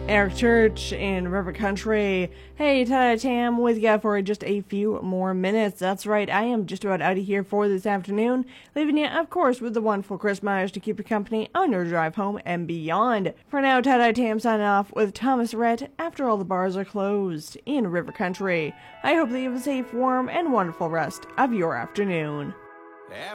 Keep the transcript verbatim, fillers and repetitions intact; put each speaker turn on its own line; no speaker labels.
Eric Church in River Country. Hey, Tada Tam with you for just a few more minutes. That's right, I am just about out of here for this afternoon, leaving you, of course, with the wonderful Chris Myers to keep you company on your drive home and beyond. For now, Tada Tam signing off with Thomas Rhett after all the bars are closed in River Country. I hope that you have a safe, warm, and wonderful rest of your afternoon.
After